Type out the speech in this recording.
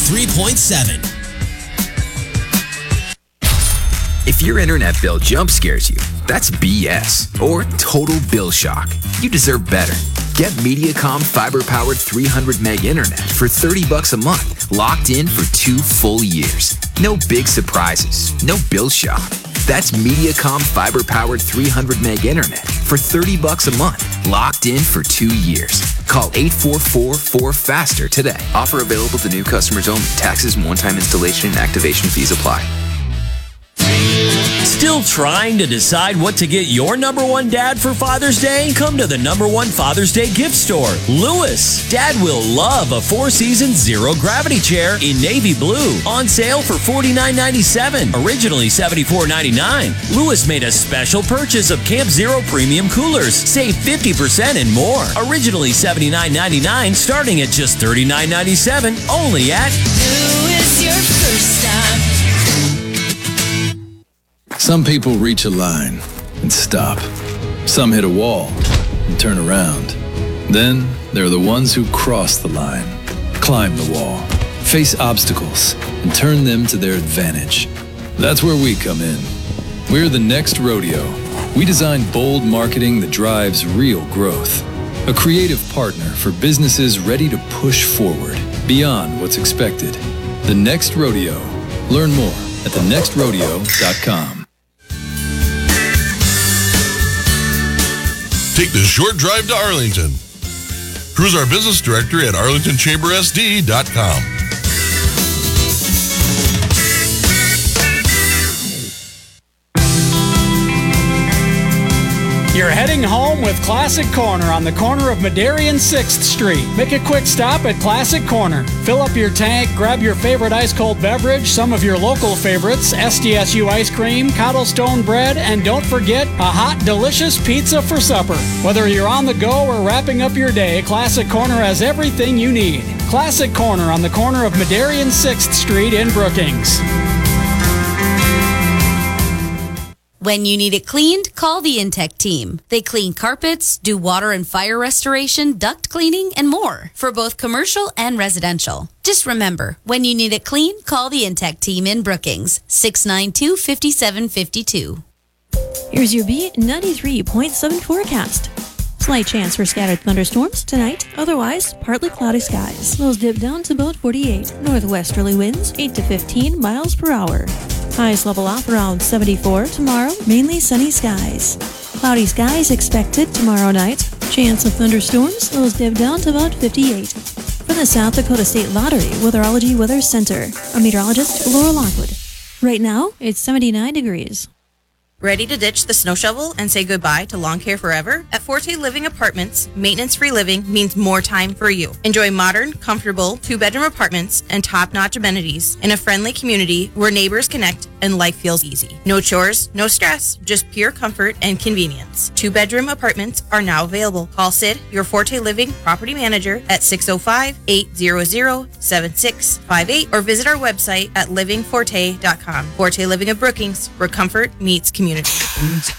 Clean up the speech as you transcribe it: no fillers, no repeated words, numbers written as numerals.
93.7. If your internet bill jump scares you, that's BS or total bill shock. You deserve better. Get Mediacom fiber-powered 300 meg internet for $30 a month, locked in for 2 full years. No big surprises, no bill shock. That's Mediacom fiber-powered 300 meg internet for $30 a month, locked in for 2 years. Call 844-4FASTER today. Offer available to new customers only. Taxes and one-time installation and activation fees apply. Still trying to decide what to get your number one dad for Father's Day? Come to the number one Father's Day gift store, Lewis. Dad will love a 4-season zero-gravity chair in navy blue. On sale for $49.97, originally $74.99. Lewis made a special purchase of Camp Zero premium coolers. Save 50% and more. Originally $79.99, starting at just $39.97. Only at Lewis, your first stop. Some people reach a line and stop. Some hit a wall and turn around. Then there are the ones who cross the line, climb the wall, face obstacles, and turn them to their advantage. That's where we come in. We're the Next Rodeo. We design bold marketing that drives real growth. A creative partner for businesses ready to push forward beyond what's expected. The Next Rodeo. Learn more at thenextrodeo.com. Take the short drive to Arlington. Cruise our business director at arlingtonchambersd.com. You're heading home with Classic Corner on the corner of Madera and 6th Street. Make a quick stop at Classic Corner. Fill up your tank, grab your favorite ice-cold beverage, some of your local favorites, SDSU ice cream, Cottlestone bread, and don't forget a hot, delicious pizza for supper. Whether you're on the go or wrapping up your day, Classic Corner has everything you need. Classic Corner on the corner of Madera and 6th Street in Brookings. When you need it cleaned, call the Intech team. They clean carpets, do water and fire restoration, duct cleaning, and more for both commercial and residential. Just remember, when you need it clean, call the Intech team in Brookings, 692-5752. Here's your B93.7 forecast. Slight chance for scattered thunderstorms tonight. Otherwise, partly cloudy skies. Lows dip down to about 48. Northwesterly winds 8 to 15 miles per hour. Highs level off around 74 tomorrow. Mainly sunny skies. Cloudy skies expected tomorrow night. Chance of thunderstorms. Lows dip down to about 58. From the South Dakota State Lottery Weatherology Weather Center, I'm meteorologist Laura Lockwood. Right now, it's 79 degrees. Ready to ditch the snow shovel and say goodbye to lawn care forever? At Forte Living Apartments, maintenance-free living means more time for you. Enjoy modern, comfortable, 2-bedroom apartments and top-notch amenities in a friendly community where neighbors connect and life feels easy. No chores, no stress, just pure comfort and convenience. 2-bedroom apartments are now available. Call Sid, your Forte Living property manager, at 605-800-7658 or visit our website at livingforte.com. Forte Living of Brookings, where comfort meets community.